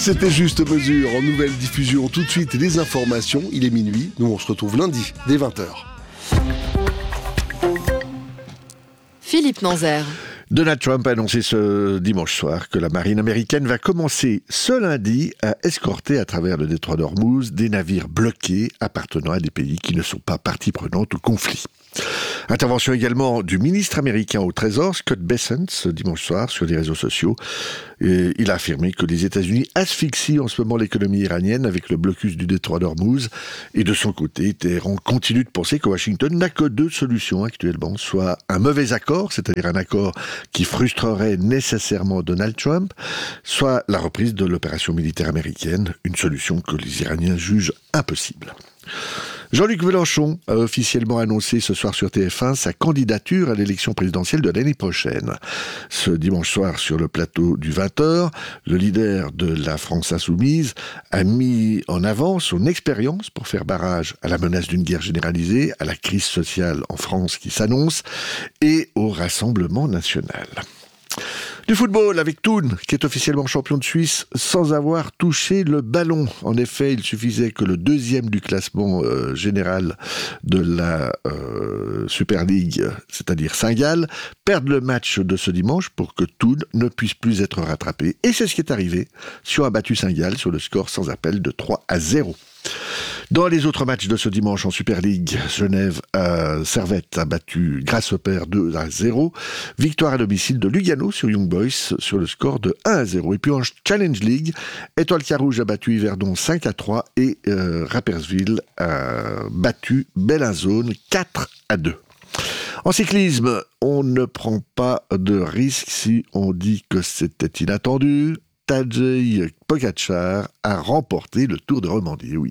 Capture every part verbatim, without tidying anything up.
C'était Juste Mesure en nouvelle diffusion. Tout de suite, les informations. Il est minuit. Nous, on se retrouve lundi, dès vingt heures. Philippe Nanzer. Donald Trump a annoncé ce dimanche soir que la marine américaine va commencer ce lundi à escorter à travers le détroit d'Ormuz des navires bloqués appartenant à des pays qui ne sont pas partie prenante au conflit. Intervention également du ministre américain au Trésor, Scott Bessent, ce dimanche soir sur les réseaux sociaux. Et il a affirmé que les États-Unis asphyxient en ce moment l'économie iranienne avec le blocus du détroit d'Ormuz. Et de son côté, Téhéran continue de penser que Washington n'a que deux solutions actuellement, soit un mauvais accord, c'est-à-dire un accord qui frustrerait nécessairement Donald Trump, soit la reprise de l'opération militaire américaine, une solution que les Iraniens jugent impossible. Jean-Luc Mélenchon a officiellement annoncé ce soir sur T F un sa candidature à l'élection présidentielle de l'année prochaine. Ce dimanche soir, sur le plateau du vingt heures, le leader de la France Insoumise a mis en avant son expérience pour faire barrage à la menace d'une guerre généralisée, à la crise sociale en France qui s'annonce et au Rassemblement national. Du football avec Thun, qui est officiellement champion de Suisse sans avoir touché le ballon. En effet, il suffisait que le deuxième du classement euh, général de la euh, Super League, c'est-à-dire Saint-Gall, perde le match de ce dimanche pour que Thun ne puisse plus être rattrapé. Et c'est ce qui est arrivé. Sion a battu Saint-Gall sur le score sans appel de trois à zéro. Dans les autres matchs de ce dimanche en Super League, Genève euh, Servette a battu Grasshopper deux à zéro. Victoire à domicile de Lugano sur Young Boys sur le score de un à zéro. Et puis en Challenge League, Étoile Carouge a battu Yverdon cinq à trois et euh, Rapperswil a battu Bellinzone quatre à deux. En cyclisme, on ne prend pas de risque si on dit que c'était inattendu. Tadej Pogačar a remporté le Tour de Romandie, oui.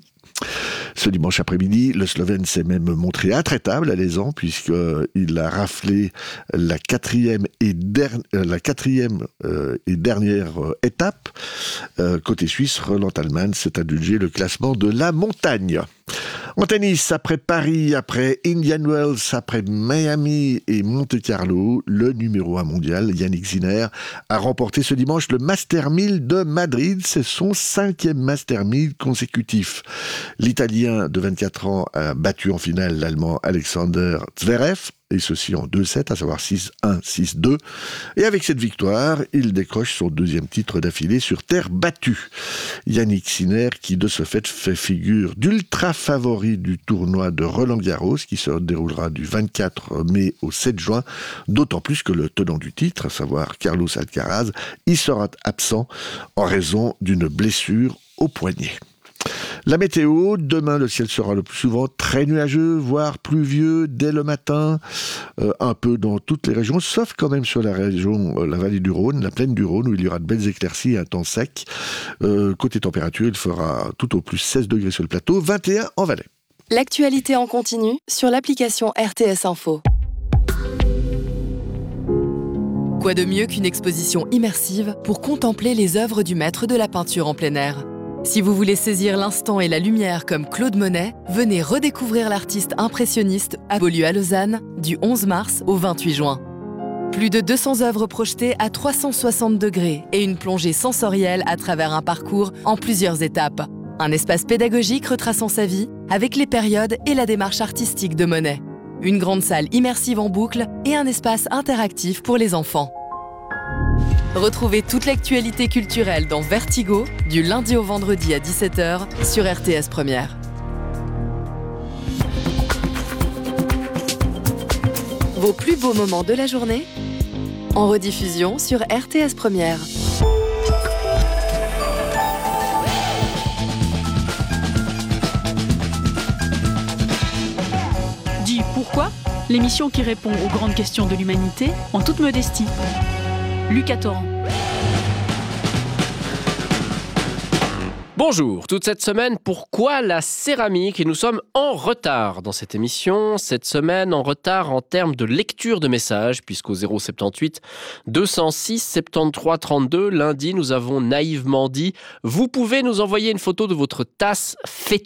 Ce dimanche après-midi, le Slovène s'est même montré intraitable à l'Aisans puisqu'il a raflé la quatrième et, der- la quatrième, euh, et dernière euh, étape. Euh, côté suisse, Roland Allman s'est adjugé le classement de la montagne. En tennis, après Paris, après Indian Wells, après Miami et Monte-Carlo, le numéro un mondial, Yannick Sinner, a remporté ce dimanche le Master mille de Madrid. C'est son cinquième Master mille consécutif. L'Italien de vingt-quatre ans a battu en finale l'Allemand Alexander Zverev, et ceci en deux sept, à savoir six un, six deux. Et avec cette victoire, il décroche son deuxième titre d'affilée sur terre battue. Yannick Sinner, qui de ce fait fait figure d'ultra favori du tournoi de Roland-Garros, qui se déroulera du vingt-quatre mai au sept juin, d'autant plus que le tenant du titre, à savoir Carlos Alcaraz, y sera absent en raison d'une blessure au poignet. La météo, demain le ciel sera le plus souvent très nuageux, voire pluvieux dès le matin, euh, un peu dans toutes les régions, sauf quand même sur la région, euh, la vallée du Rhône, la plaine du Rhône, où il y aura de belles éclaircies et un temps sec. Euh, côté température, il fera tout au plus seize degrés sur le plateau, vingt et un en Valais. L'actualité en continu sur l'application R T S Info. Quoi de mieux qu'une exposition immersive pour contempler les œuvres du maître de la peinture en plein air ? Si vous voulez saisir l'instant et la lumière comme Claude Monet, venez redécouvrir l'artiste impressionniste à Beaulieu à Lausanne du onze mars au vingt-huit juin. Plus de deux cents œuvres projetées à trois cent soixante degrés et une plongée sensorielle à travers un parcours en plusieurs étapes. Un espace pédagogique retraçant sa vie avec les périodes et la démarche artistique de Monet. Une grande salle immersive en boucle et un espace interactif pour les enfants. Retrouvez toute l'actualité culturelle dans Vertigo, du lundi au vendredi à dix-sept heures sur R T S Première. Vos plus beaux moments de la journée en rediffusion sur R T S Première. Dis pourquoi ? L'émission qui répond aux grandes questions de l'humanité en toute modestie. Lucas Torrent. Bonjour, toute cette semaine, pourquoi la céramique ? Et nous sommes en retard dans cette émission. Cette semaine, en retard en termes de lecture de messages, puisqu'au zéro soixante-dix-huit deux cent six soixante-treize trente-deux, lundi, nous avons naïvement dit « Vous pouvez nous envoyer une photo de votre tasse fétiche ».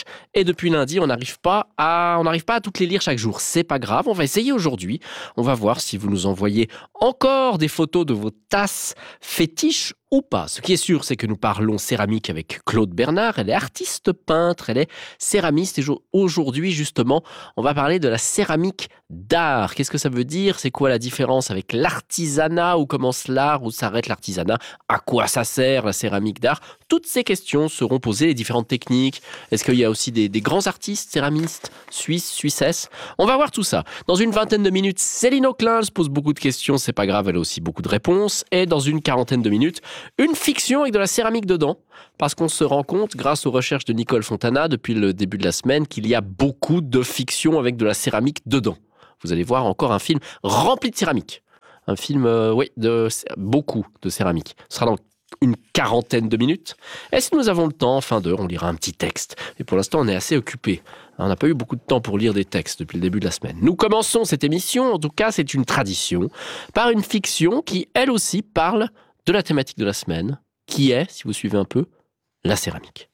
Et depuis lundi, on n'arrive pas à, on n'arrive pas à toutes les lire chaque jour. C'est pas grave, on va essayer aujourd'hui. On va voir si vous nous envoyez encore des photos de vos tasses fétiches ou pas. Ce qui est sûr, c'est que nous parlons céramique avec Claude Bernard. Elle est artiste peintre, elle est céramiste. Et aujourd'hui, justement, on va parler de la céramique d'art. Qu'est-ce que ça veut dire? C'est quoi la différence avec l'artisanat? Où commence l'art? Où s'arrête l'artisanat? À quoi ça sert la céramique d'art? Toutes ces questions seront posées, les différentes techniques. Est-ce qu'il y a aussi des, des grands artistes céramistes, suisses, suissesses? On va voir tout ça. Dans une vingtaine de minutes, Céline Auclin se pose beaucoup de questions. C'est pas grave, elle a aussi beaucoup de réponses. Et dans une quarantaine de minutes, une fiction avec de la céramique dedans, parce qu'on se rend compte, grâce aux recherches de Nicole Fontana, depuis le début de la semaine, qu'il y a beaucoup de fiction avec de la céramique dedans. Vous allez voir encore un film rempli de céramique. Un film, euh, oui, de beaucoup de céramique. Ce sera dans une quarantaine de minutes. Et si nous avons le temps, en fin d'heure, on lira un petit texte. Et pour l'instant, on est assez occupé. On n'a pas eu beaucoup de temps pour lire des textes depuis le début de la semaine. Nous commençons cette émission, en tout cas, c'est une tradition, par une fiction qui, elle aussi, parle de la thématique de la semaine, qui est, si vous suivez un peu, la céramique.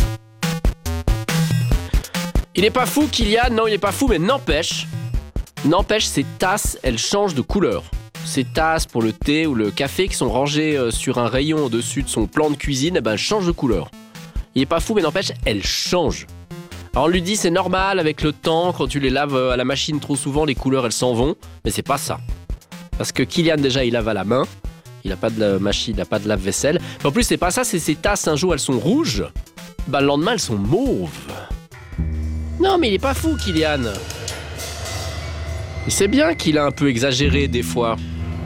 Il n'est pas fou, Kylian, non, il n'est pas fou, mais n'empêche, n'empêche, ces tasses, elles changent de couleur. Ces tasses pour le thé ou le café qui sont rangées sur un rayon au-dessus de son plan de cuisine, eh ben, elles changent de couleur. Il n'est pas fou, mais n'empêche, elles changent. Alors on lui dit c'est normal avec le temps, quand tu les laves à la machine trop souvent, les couleurs elles s'en vont, mais c'est pas ça. Parce que Kylian déjà il lave à la main, il n'a pas de machine, il n'a pas de lave-vaisselle. Mais en plus c'est pas ça, c'est ces tasses un jour elles sont rouges, bah le lendemain elles sont mauves. Non mais il est pas fou Kylian. Il sait bien qu'il a un peu exagéré des fois.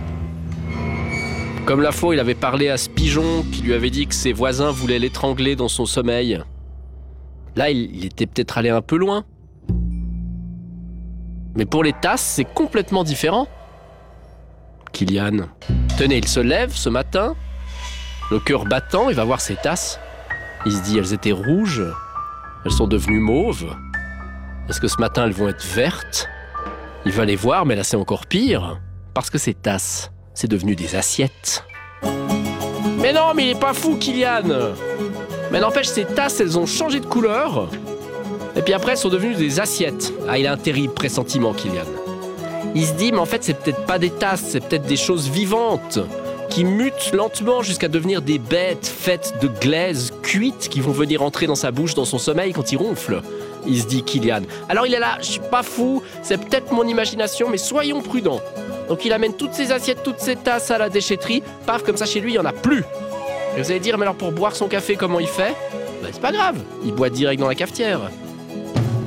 Comme la fois il avait parlé à ce pigeon qui lui avait dit que ses voisins voulaient l'étrangler dans son sommeil. Là, il était peut-être allé un peu loin. Mais pour les tasses, c'est complètement différent. Kylian, tenez, il se lève ce matin, le cœur battant, il va voir ses tasses. Il se dit, elles étaient rouges, elles sont devenues mauves. Est-ce que ce matin, elles vont être vertes? Il va les voir, mais là, c'est encore pire. Parce que ces tasses, c'est devenu des assiettes. Mais non, mais il est pas fou, Kylian! Mais n'empêche, ces tasses, elles ont changé de couleur. Et puis après, elles sont devenues des assiettes. Ah, il a un terrible pressentiment, Kylian. Il se dit, mais en fait, c'est peut-être pas des tasses, c'est peut-être des choses vivantes qui mutent lentement jusqu'à devenir des bêtes faites de glaise cuite qui vont venir entrer dans sa bouche, dans son sommeil quand il ronfle. Il se dit, Kylian. Alors il est là, je suis pas fou, c'est peut-être mon imagination, mais soyons prudents. Donc il amène toutes ces assiettes, toutes ces tasses à la déchetterie. Paf, comme ça, chez lui, il y en a plus. Et vous allez dire, mais alors pour boire son café, comment il fait? Ben, c'est pas grave, il boit direct dans la cafetière.